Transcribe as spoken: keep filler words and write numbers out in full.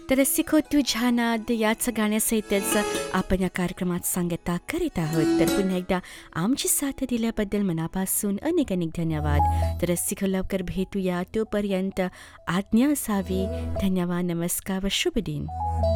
तर सिखो तुझ्या नाद याच गाण्यासहितच आपण या कार्यक्रमात सांगता करीत आहोत. तर पुन्हा एकदा आमची साथ दिल्याबद्दल मनापासून अनेक अनेक धन्यवाद. तर सिखो लवकर भेटूया, तोपर्यंत आज्ञा असावी. धन्यवाद, नमस्कार व शुभ दिन.